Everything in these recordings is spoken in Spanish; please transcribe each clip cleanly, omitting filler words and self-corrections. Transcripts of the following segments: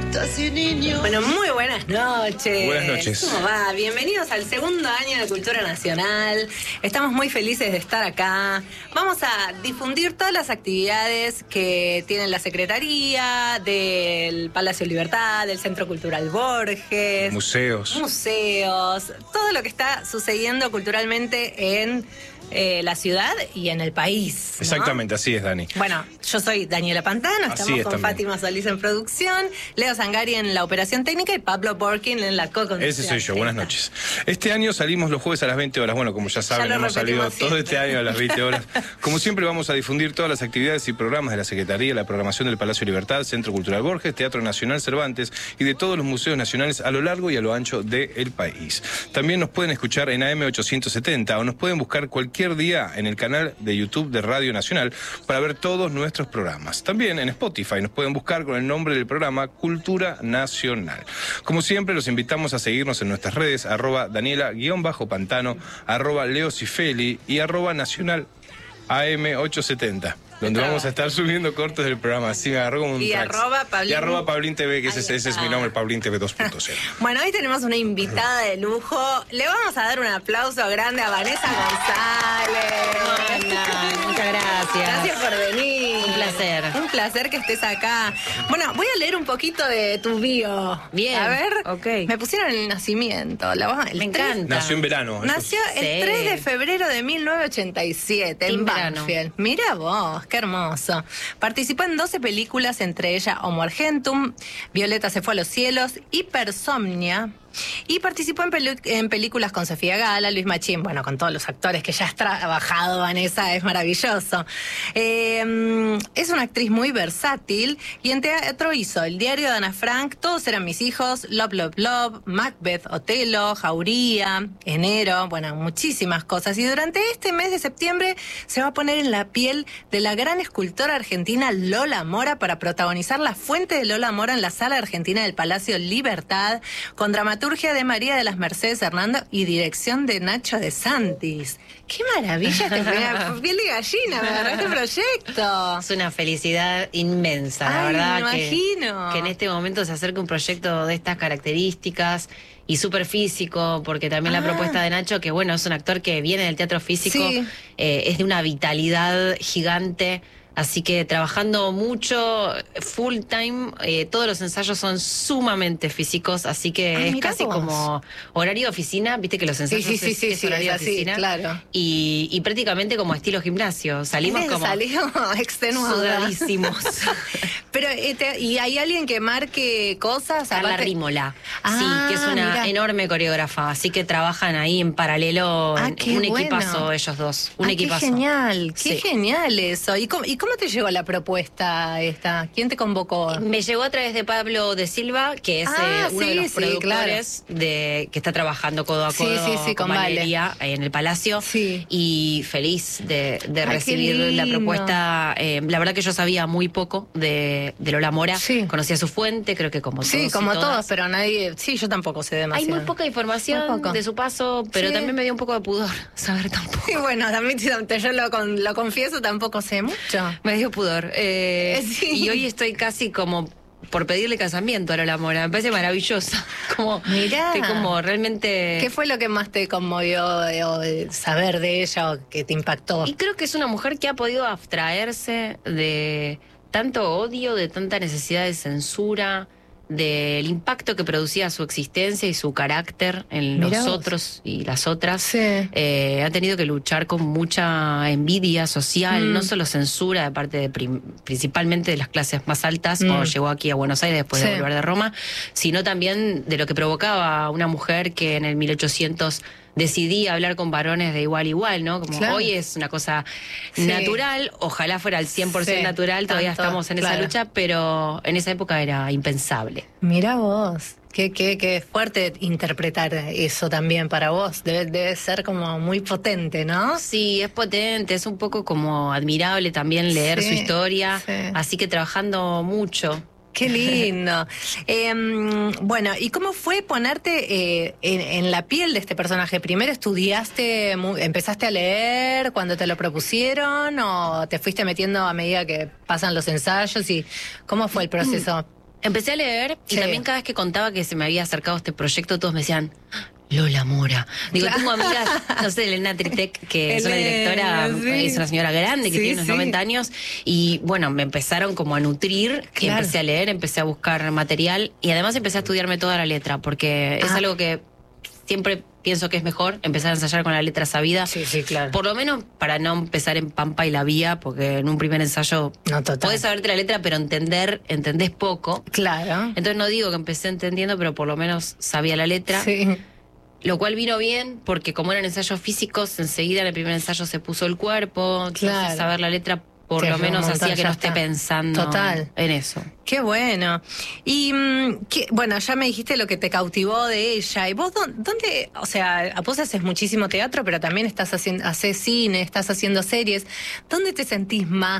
Casi niño. Bueno, muy buenas noches. Buenas noches. ¿Cómo va? Bienvenidos al segundo año de Cultura Nacional. Estamos muy felices de estar acá. Vamos a difundir todas las actividades que tiene la Secretaría, del Palacio Libertad, del Centro Cultural Borges. Museos, todo lo que está sucediendo culturalmente en la ciudad y en el país, ¿no? Exactamente, así es, Dani. Bueno, yo soy Daniela Pantano, estamos con Fátima Solís en producción, Leo Zangari en la operación técnica y Pablo Borkin en la co-conducción. Ese soy yo, buenas noches. Este año salimos los jueves a las 20 horas. Bueno, como ya saben, hemos salido todo este año a las 20 horas. Como siempre, vamos a difundir todas las actividades y programas de la Secretaría, la programación del Palacio Libertad, Centro Cultural Borges, Teatro Nacional Cervantes y de todos los museos nacionales a lo largo y a lo ancho del país. También nos pueden escuchar en AM 870 o nos pueden buscar cualquier día en el canal de YouTube de Radio Nacional para ver todos nuestros programas. También en Spotify nos pueden buscar con el nombre del programa Cultura Nacional. Como siempre, los invitamos a seguirnos en nuestras redes, @Daniela_Pantano, @Leocifeli y @Nacional AM870. Donde vamos a estar subiendo cortos del programa. Así me agarró como un y @ Pablín TV, que ese es mi nombre, Pablín TV 2.0. Bueno, hoy tenemos una invitada de lujo. Le vamos a dar un aplauso grande a Vanessa González. Muchas gracias. Gracias por venir. Un placer. Un placer que estés acá. Bueno, voy a leer un poquito de tu bio. Bien. A ver, ok. Me pusieron el nacimiento. Me encanta. Nació en verano. Nació el 3 de febrero de 1987 en Banfield. Mira vos, qué hermoso. Participó en 12 películas, entre ellas Homo Argentum, Violeta se fue a los cielos, Hipersomnia. Y participó en películas con Sofía Gala, Luis Machín, bueno, con todos los actores que ya has trabajado, Vanessa, es maravilloso. Es una actriz muy versátil y en teatro hizo El diario de Ana Frank, Todos eran mis hijos, Love, Love, Love, Macbeth, Otelo, Jauría, Enero, bueno, muchísimas cosas. Y durante este mes de septiembre se va a poner en la piel de la gran escultora argentina Lola Mora para protagonizar La Fuente de Lola Mora en la Sala Argentina del Palacio Libertad, con dramaturgia de María de las Mercedes Hernando y dirección de Nacho de Santis. ¡Qué maravilla! Piel de gallina, me agarró este proyecto. Es una felicidad inmensa, la verdad. Me imagino. Que en este momento se acerque un proyecto de estas características y súper físico, porque también la propuesta de Nacho, que bueno, es un actor que viene del teatro físico, es de una vitalidad gigante. Así que trabajando mucho, full time, todos los ensayos son sumamente físicos, así que es casi como horario de oficina, viste que los ensayos es horario de oficina. Claro. Y prácticamente como estilo gimnasio, salimos extenuados, sudadísimos. Pero, ¿y hay alguien que marque cosas? Carla Rímola, sí, que es una enorme coreógrafa, así que trabajan ahí en paralelo, un equipazo ellos dos, un equipazo. Qué genial, qué genial eso. ¿Y cómo te llegó la propuesta esta? ¿Quién te convocó? Me llegó a través de Pablo de Silva, que es uno de los productores que está trabajando codo a codo con Valeria en el Palacio. Sí. Y feliz de recibir la propuesta. La verdad que yo sabía muy poco de Lola Mora. Sí. Conocía su fuente, creo que como todos. Sí, como todos, pero nadie... Sí, yo tampoco sé demasiado. Hay muy poca información de su paso, pero también me dio un poco de pudor saber tampoco. Y bueno, también yo lo confieso, tampoco sé mucho. Me dio pudor. Y hoy estoy casi como por pedirle casamiento a Lola Mora. Me parece maravillosa. Mirá. Como realmente... ¿Qué fue lo que más te conmovió de saber de ella o que te impactó? Y creo que es una mujer que ha podido abstraerse de tanto odio, de tanta necesidad de censura, del impacto que producía su existencia y su carácter en los otros y las otras. Sí. Ha tenido que luchar con mucha envidia social, no solo censura de parte de principalmente de las clases más altas, cuando llegó aquí a Buenos Aires después de volver de Roma, sino también de lo que provocaba una mujer que en el 1800 decidí hablar con varones de igual a igual, ¿no? Como hoy es una cosa natural, ojalá fuera al 100% natural, todavía estamos en esa lucha, pero en esa época era impensable. Mira vos. Qué fuerte interpretar eso también para vos. Debe ser como muy potente, ¿no? Sí, es potente, es un poco como admirable también leer su historia, así que trabajando mucho. Qué lindo. Bueno, ¿y cómo fue ponerte en la piel de este personaje? ¿Primero estudiaste, empezaste a leer cuando te lo propusieron o te fuiste metiendo a medida que pasan los ensayos? ¿Y cómo fue el proceso? Empecé a leer y también cada vez que contaba que se me había acercado este proyecto, todos me decían, Lola Mora. Digo, tengo amigas, no sé, Elena Tritek, que es una directora, es una señora grande que tiene unos 90 años, y bueno, me empezaron como a nutrir, y empecé a leer, empecé a buscar material, y además empecé a estudiarme toda la letra, porque es algo que siempre pienso que es mejor empezar a ensayar con la letra sabida. Sí, claro. Por lo menos para no empezar en Pampa y la Vía, porque en un primer ensayo podés saberte la letra, pero entendés poco. Claro. Entonces no digo que empecé entendiendo, pero por lo menos sabía la letra. Sí. Lo cual vino bien, porque como eran ensayos físicos, enseguida en el primer ensayo se puso el cuerpo. Entonces saber la letra por lo menos hacía que no esté pensando en eso. Qué bueno. Y bueno, ya me dijiste lo que te cautivó de ella. ¿Y vos dónde? O sea, vos haces muchísimo teatro, pero también haces cine, estás haciendo series. ¿Dónde te sentís más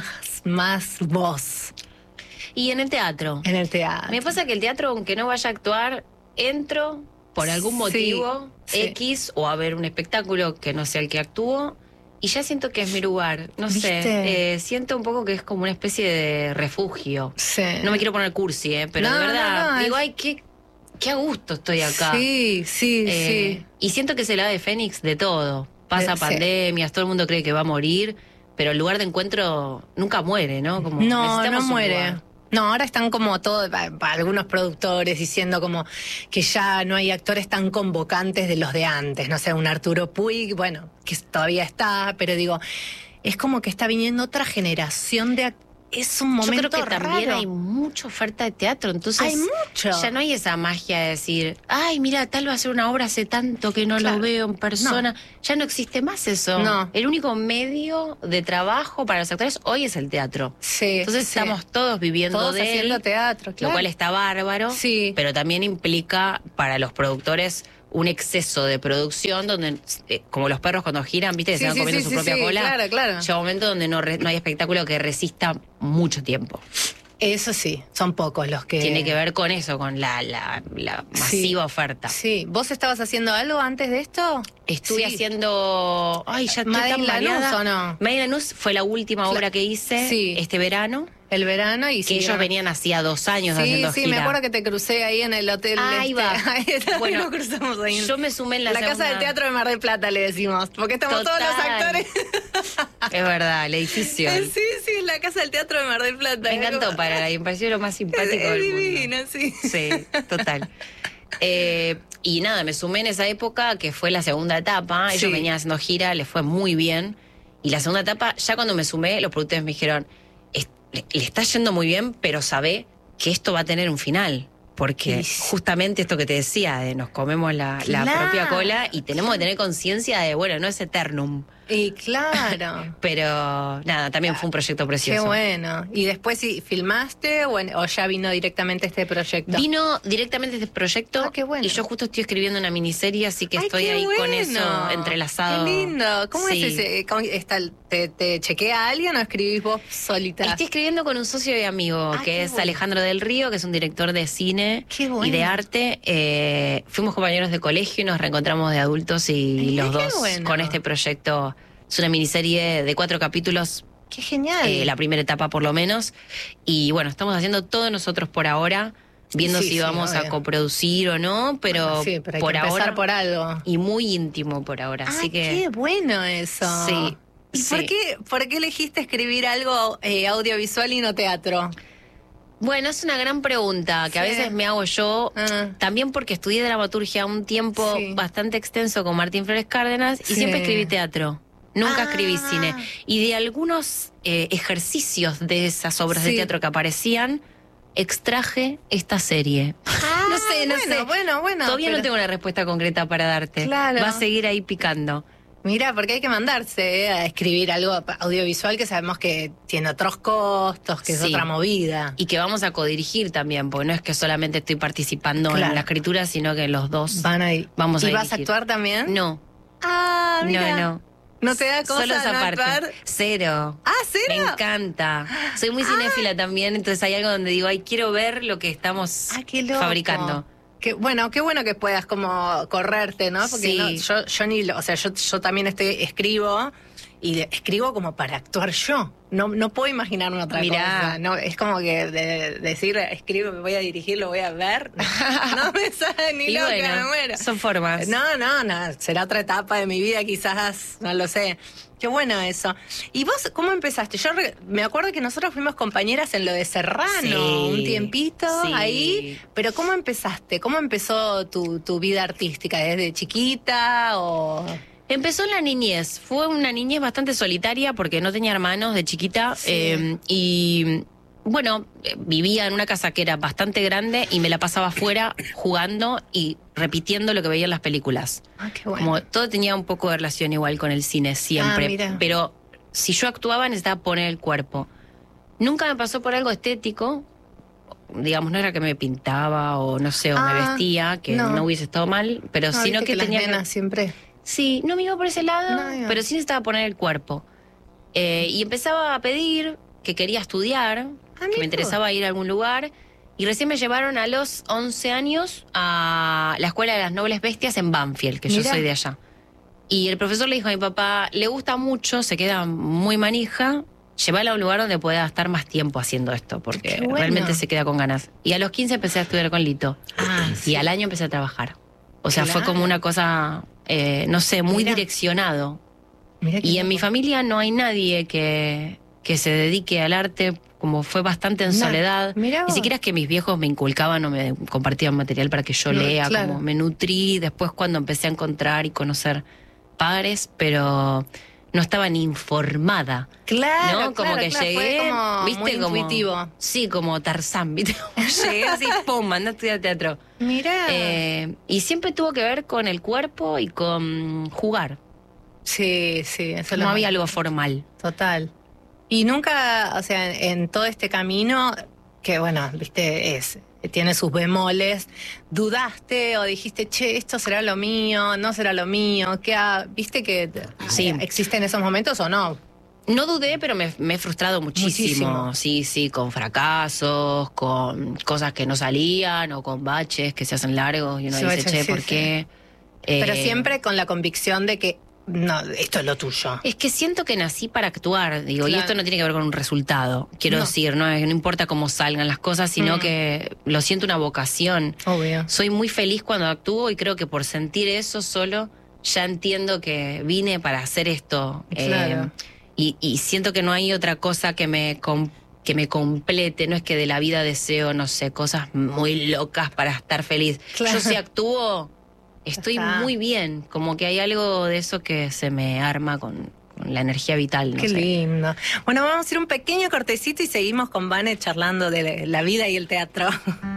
vos? Y en el teatro. En el teatro. Me pasa que el teatro, aunque no vaya a actuar, entro por algún motivo X o a ver un espectáculo que no sea el que actúo. Y ya siento que es mi lugar, no sé, siento un poco que es como una especie de refugio. Sí. No me quiero poner cursi, pero de verdad, digo, ay, qué a gusto estoy acá. Sí. Y siento que es el ave fénix de todo. Pasa pandemias, todo el mundo cree que va a morir, pero el lugar de encuentro nunca muere, ¿no? Como no muere. No, ahora están como todos, algunos productores diciendo como que ya no hay actores tan convocantes de los de antes. No sé, un Arturo Puig, bueno, que todavía está, pero digo, es como que está viniendo otra generación de actores. Es un momento Yo creo que también raro. hay mucha oferta de teatro, entonces hay mucho. Ya no hay esa magia de decir, ay, mira, tal va a hacer una obra hace tanto que no lo veo en persona. Ya no existe más eso. No. El único medio de trabajo para los actores hoy es el teatro. Sí. Entonces estamos todos viviendo todos haciendo teatro, lo cual está bárbaro. Sí. Pero también implica para los productores un exceso de producción donde, como los perros cuando giran, viste, que se van comiendo su propia cola. Claro. Llega un momento donde no hay espectáculo que resista mucho tiempo. Eso sí, son pocos los que... Tiene que ver con eso, con la masiva oferta. Sí. ¿Vos estabas haciendo algo antes de esto? Estuve haciendo... Ay, ya estoy tan variada. ¿O no? Made in Lanús fue la última obra que hice este verano. El verano y que ellos venían hacía 2 años haciendo gira. Sí, me acuerdo que te crucé ahí en el hotel. Ahí va. Bueno, nos cruzamos ahí. Yo me sumé en la Casa del Teatro de Mar del Plata, le decimos, porque estamos todos los actores. Es verdad, el edificio. Sí, la Casa del Teatro de Mar del Plata. Me encantó me pareció lo más simpático del mundo. Es divino, sí. Sí, total. Y nada, me sumé en esa época, que fue la segunda etapa. Ellos venían haciendo gira, les fue muy bien. Y la segunda etapa, ya cuando me sumé, los productores me dijeron, le está yendo muy bien, pero sabe que esto va a tener un final. Porque justamente esto que te decía, de nos comemos la propia cola y tenemos que tener conciencia de, bueno, no es eternum. Y claro. Pero nada, también fue un proyecto precioso. Qué bueno. ¿Y después filmaste o ya vino directamente este proyecto? Vino directamente este proyecto. Qué bueno. Y yo justo estoy escribiendo una miniserie, así que estoy ahí con eso entrelazado. Qué lindo. ¿Cómo es ese? ¿Te chequea alguien o escribís vos solita? Estoy escribiendo con un socio y amigo, que es Alejandro del Río, que es un director de cine y de arte. Fuimos compañeros de colegio y nos reencontramos de adultos y los dos con este proyecto. Es una miniserie de 4 capítulos. ¡Qué genial! La primera etapa por lo menos. Y bueno, estamos haciendo todo nosotros por ahora, viendo si vamos a coproducir o no, pero, pero hay por que ahora empezar por algo. Y muy íntimo por ahora. Así que qué bueno eso. Sí. ¿Y por qué elegiste escribir algo audiovisual y no teatro? Bueno, es una gran pregunta que a veces me hago yo, también porque estudié dramaturgia un tiempo bastante extenso con Martín Flores Cárdenas y siempre escribí teatro. Nunca escribí cine. Y de algunos ejercicios de esas obras de teatro que aparecían, extraje esta serie. No sé. Bueno. Todavía no tengo una respuesta concreta para darte. Claro. Va a seguir ahí picando. Mira, porque hay que mandarse a escribir algo audiovisual que sabemos que tiene otros costos, que es otra movida. Y que vamos a codirigir también, porque no es que solamente estoy participando en la escritura, sino que los dos van ahí. Vamos a dirigir. ¿Y vas a actuar también? No. Mira. No. ¿No te da cosa solo esa no parte? actuar? Cero. ¿Cero? Me encanta. Soy muy cinéfila también, entonces hay algo donde digo, quiero ver lo que estamos fabricando. Qué bueno que puedas como correrte, ¿no? Porque yo también escribo y escribo como para actuar yo. No puedo imaginarme otra cosa. No, es como que decir, escribo, me voy a dirigir, lo voy a ver. No me sale ni loca, me muero. Son formas. No. Será otra etapa de mi vida, quizás, no lo sé. Qué bueno eso. ¿Y vos cómo empezaste? Yo me acuerdo que nosotros fuimos compañeras en lo de Serrano un tiempito ahí. Pero ¿cómo empezaste? ¿Cómo empezó tu vida artística? ¿Desde chiquita o...? Empezó en la niñez. Fue una niñez bastante solitaria porque no tenía hermanos de chiquita. Y bueno, vivía en una casa que era bastante grande y me la pasaba afuera jugando y repitiendo lo que veía en las películas. Qué bueno. Como todo tenía un poco de relación igual con el cine siempre. Pero si yo actuaba necesitaba poner el cuerpo. Nunca me pasó por algo estético. Digamos, no era que me pintaba o no sé, o me vestía, que no hubiese estado mal, pero sino que tenía las nenas siempre... Sí, no me iba por ese lado, pero sí necesitaba poner el cuerpo. Y empezaba a pedir que quería estudiar, que me interesaba ir a algún lugar. Y recién me llevaron a los 11 años a la Escuela de las Nobles Bestias en Banfield, que yo soy de allá. Y el profesor le dijo a mi papá, le gusta mucho, se queda muy manija, llévala a un lugar donde pueda estar más tiempo haciendo esto, porque realmente se queda con ganas. Y a los 15 empecé a estudiar con Lito. Y al año empecé a trabajar. O sea, fue como una cosa... no sé, muy direccionado. Y en mi familia no hay nadie que se dedique al arte, como fue bastante en soledad. Ni siquiera es que mis viejos me inculcaban o me compartían material para que yo lea, como me nutrí después cuando empecé a encontrar y conocer padres, pero no estaba ni informada. Claro, ¿no? Como que llegué, fue como ¿viste? Muy como intuitivo. Sí, como Tarzán, ¿viste? Llegué así, pum, mandé a estudiar teatro. Mirá. Y siempre tuvo que ver con el cuerpo y con jugar. Sí, eso no había algo formal. Total. Y nunca, o sea, en todo este camino, que bueno, viste, tiene sus bemoles, ¿dudaste o dijiste, che, esto será lo mío, no será lo mío? ¿Viste que existen esos momentos o no? No dudé, pero me he frustrado muchísimo. Sí, con fracasos, con cosas que no salían o con baches que se hacen largos y uno dice, che, ¿por qué? Pero siempre con la convicción de que no, esto es lo tuyo. Es que siento que nací para actuar, digo, y esto no tiene que ver con un resultado. Quiero decir, no importa cómo salgan las cosas, sino que lo siento una vocación. Obvio. Soy muy feliz cuando actúo y creo que por sentir eso solo ya entiendo que vine para hacer esto. Claro. Y siento que no hay otra cosa que me complete. No es que de la vida deseo, no sé, cosas muy locas para estar feliz. Claro. Yo si actúo... Estoy muy bien, como que hay algo de eso que se me arma con la energía vital. Qué lindo. Bueno, vamos a ir un pequeño cortecito y seguimos con Vane charlando de la vida y el teatro.